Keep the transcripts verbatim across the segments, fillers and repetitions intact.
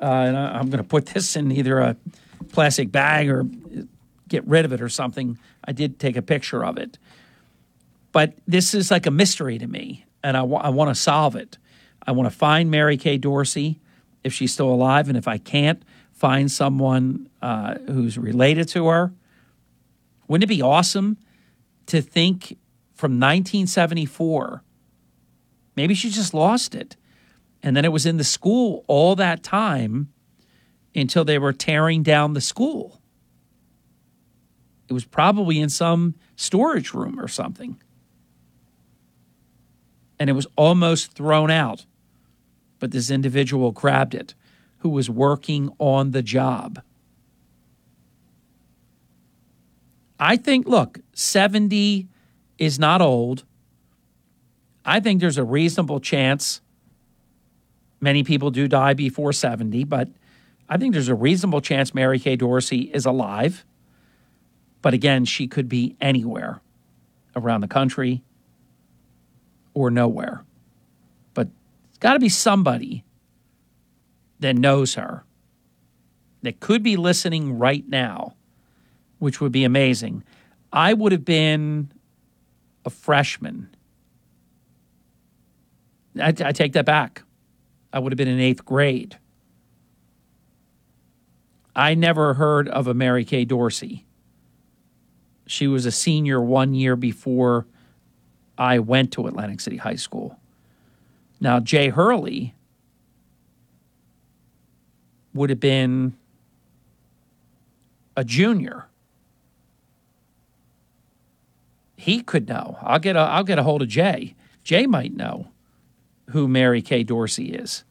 uh, and I, I'm going to put this in either a plastic bag or get rid of it or something. I did take a picture of it. But this is like a mystery to me, and I, w- I want to solve it. I want to find Mary Kay Dorsey if she's still alive, and if I can't, find someone uh, who's related to her. Wouldn't it be awesome to think from nineteen seventy-four, maybe she just lost it, and then it was in the school all that time until they were tearing down the school. It was probably in some storage room or something. And it was almost thrown out. But this individual grabbed it, who was working on the job. I think, look, seventy is not old. I think there's a reasonable chance. Many people do die before seventy, but I think there's a reasonable chance Mary Kay Dorsey is alive. But again, she could be anywhere around the country or nowhere. But it's got to be somebody that knows her, that could be listening right now, which would be amazing. I would have been a freshman. I, I take that back. I would have been in eighth grade. I never heard of a Mary Kay Dorsey. She was a senior one year before I went to Atlantic City High School. Now, Jay Hurley would have been a junior. He could know. I'll get a, I'll get a hold of Jay. Jay might know who Mary Kay Dorsey is.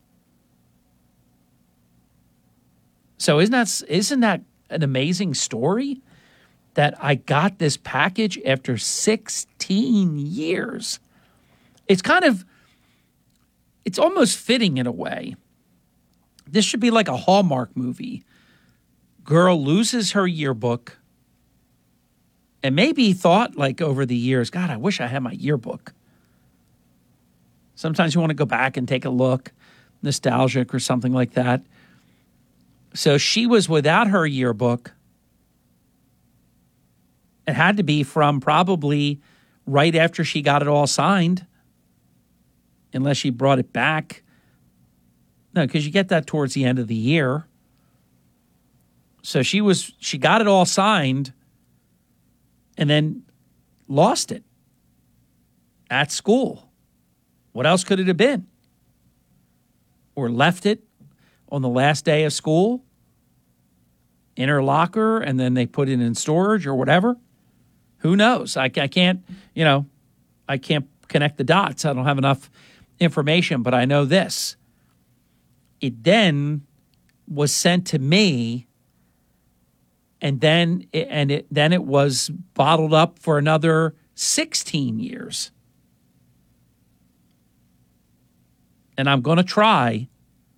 So isn't that, isn't that an amazing story? That I got this package after sixteen years. It's kind of, it's almost fitting in a way. This should be like a Hallmark movie. Girl loses her yearbook and maybe thought like over the years, God, I wish I had my yearbook. Sometimes you want to go back and take a look, nostalgic or something like that. So she was without her yearbook. It had to be from probably right after she got it all signed, unless she brought it back. No, because you get that towards the end of the year. So she was she got it all signed and then lost it at school. What else could it have been? Or left it on the last day of school in her locker and then they put it in storage or whatever. Who knows? I, I can't, you know, I can't connect the dots. I don't have enough information, but I know this. It then was sent to me, and then it, and it then it was bottled up for another sixteen years. And I'm going to try.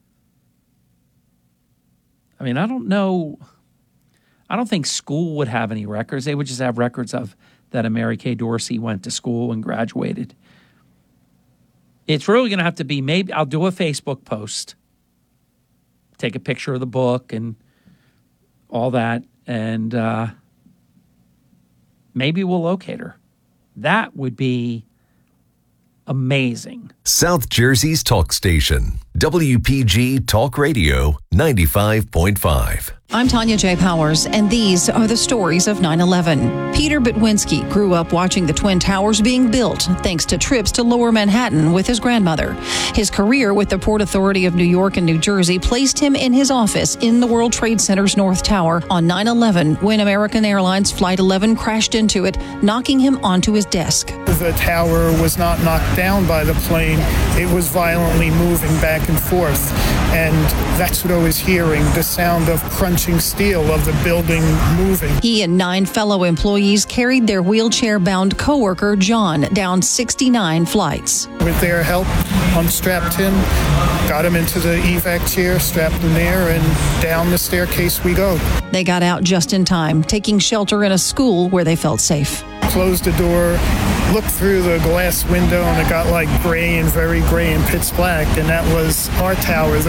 I mean, I don't know. I don't think school would have any records. They would just have records of that a Mary Kay Dorsey went to school and graduated. It's really going to have to be maybe I'll do a Facebook post, take a picture of the book and all that, and uh, maybe we'll locate her. That would be amazing. South Jersey's talk station, W P G Talk Radio ninety-five point five. I'm Tanya J. Powers, and these are the stories of nine eleven. Peter Bitwinski grew up watching the Twin Towers being built thanks to trips to Lower Manhattan with his grandmother. His career with the Port Authority of New York and New Jersey placed him in his office in the World Trade Center's North Tower on nine eleven when American Airlines Flight eleven crashed into it, knocking him onto his desk. The tower was not knocked down by the plane. It was violently moving back and forth. And that's what I was hearing, the sound of crunching steel, of the building moving. He and nine fellow employees carried their wheelchair-bound coworker, John, down sixty-nine flights. With their help, unstrapped him, got him into the evac chair, strapped him there, and down the staircase we go. They got out just in time, taking shelter in a school where they felt safe. Closed the door, looked through the glass window, and it got like gray and very gray and pitch black, and that was our tower.